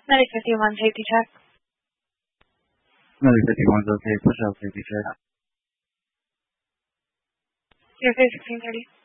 Medic 51, safety check. Medic 51's okay. Push out safety check. Your 1630.